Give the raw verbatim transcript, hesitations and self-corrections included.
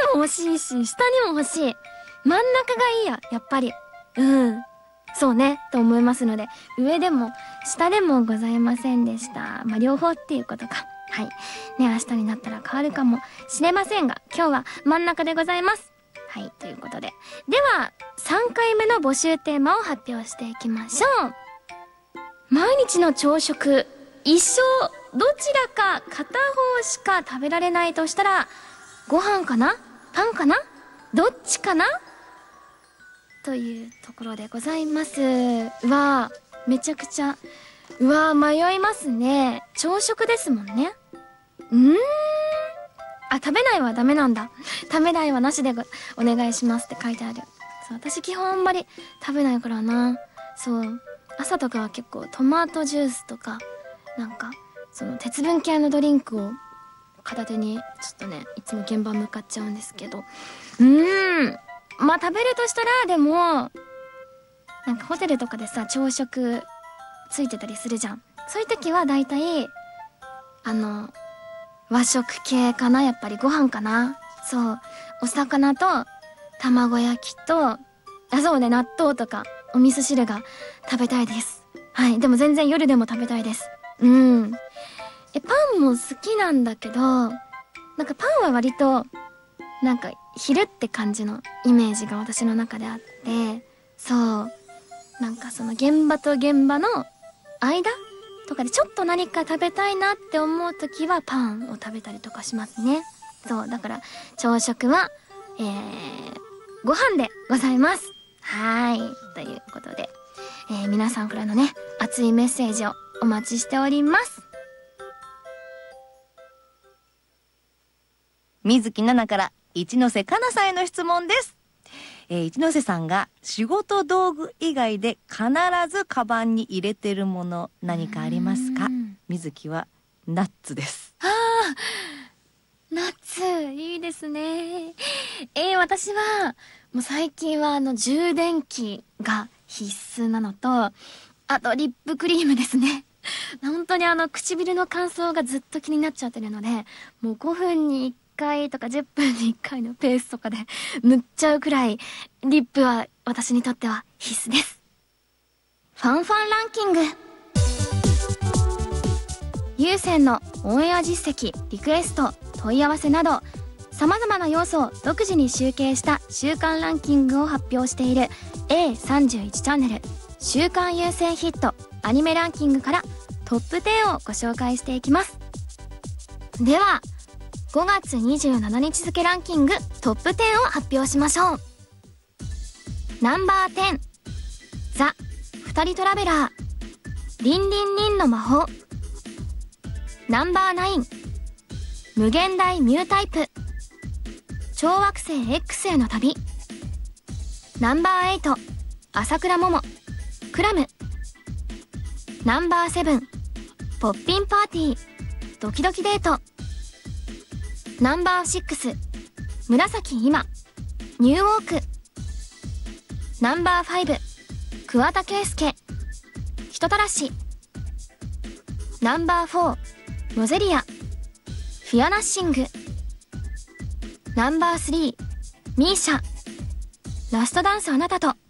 も欲しいし、下にも欲しい。真ん中がいいや、やっぱり。うん。そうね、と思いますので、上でも下でもございませんでした。まあ、両方っていうことか。はい。ね、明日になったら変わるかもしれませんが、今日は真ん中でございます。はい、ということで。では、さんかいめの募集テーマを発表していきましょう。毎日の朝食、一生どちらか片方しか食べられないとしたら、ご飯かな？パンかな？どっちかな？というところでございます。うわー、めちゃくちゃ、うわー、迷いますね。朝食ですもんね。うーん。あ、食べないはダメなんだ。食べないはなしでお願いしますって書いてある。そう、私基本あんまり食べないからな。そう。朝とかは結構トマトジュースとか、なんか、その鉄分系のドリンクを片手に、ちょっとね、いつも現場向かっちゃうんですけど。うーん。まあ食べるとしたら、でも、なんかホテルとかでさ、朝食ついてたりするじゃん。そういう時はだいたい、あの、和食系かな、やっぱりご飯かな。そう。お魚と卵焼きと、あ、そうね、納豆とかお味噌汁が食べたいです。はい。でも全然夜でも食べたいです。うん。え、パンも好きなんだけど、なんかパンは割と、なんか昼って感じのイメージが私の中であって、そう。なんかその現場と現場の間とかでちょっと何か食べたいなって思うときはパンを食べたりとかしますね。そう。だから朝食は、えー、ご飯でございます。はーい。ということで、えー、皆さんからのね、熱いメッセージをお待ちしております。 水木奈々から一ノ瀬かなさんへの質問です。えー、一ノ瀬さんが仕事道具以外で必ずカバンに入れてるもの何かありますか？水木はナッツです。 あー、ナッツいいですね。えー、私はもう最近はあの充電器が必須なのと、あとリップクリームですね。本当にあの唇の乾燥がずっと気になっちゃってるので、もうごふんにいっかいとかじゅっぷんにいっかいのペースとかで塗っちゃうくらい、リップは私にとっては必須です。ファンファンランキング。有線のオンエア実績、リクエスト、問い合わせなど様々な要素を独自に集計した週間ランキングを発表している エーさんじゅういち チャンネル週間有線ヒットアニメランキングからトップじゅうをご紹介していきます。ではごがつにじゅうしちにち付ランキングトップじゅうを発表しましょう。ナンバーじゅう、ザ・二人トラベラー、リンリンリンの魔法。ナンバーナイン、無限大ミュータイプ、超惑星 X への旅。ナンバーエイト、朝倉桃、クラム。ナンバーセブン、ポッピンパーティー、ドキドキデート。ナンバーシックス、紫今、ニューウォーク。ナンバーファイブ、桑田佳祐、人たらし。ナンバーフォー、ロゼリア、フィアナッシング。ナンバースリー、ミーシャ、ラストダンスあなたと。